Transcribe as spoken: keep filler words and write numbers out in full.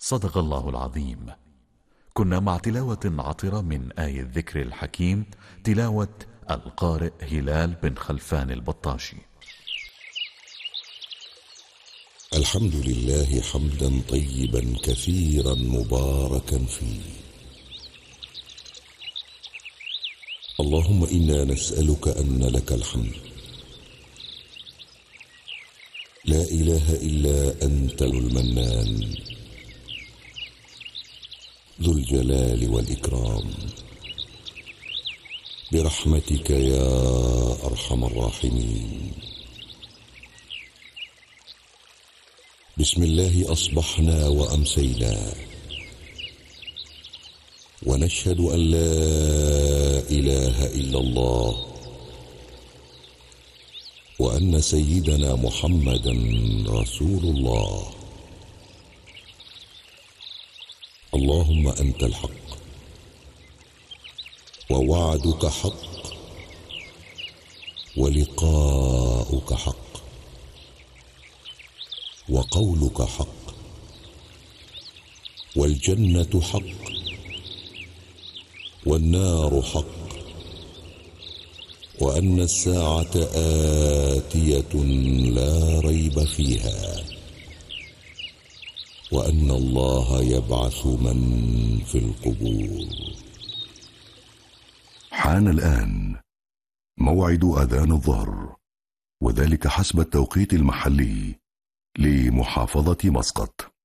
صدق الله العظيم. كنا مع تلاوة عطرة من آية الذكر الحكيم، تلاوة القارئ هلال بن خلفان البطاشي. الحمد لله حمدا طيبا كثيرا مباركا فيه. اللهم إنا نسألك أن لك الحمد، لا إله إلا أنت المنان ذو الجلال والإكرام، برحمتك يا أرحم الراحمين. بسم الله أصبحنا وأمسينا، ونشهد أن لا إله إلا الله، وأن سيدنا محمدا رسول الله. اللهم أنت الحق، ووعدك حق، ولقاؤك حق، وقولك حق، والجنة حق، والنار حق، وأن الساعة آتية لا ريب فيها، وأن الله يبعث من في القبور. حان الآن موعد أذان الظهر، وذلك حسب التوقيت المحلي لمحافظة مسقط.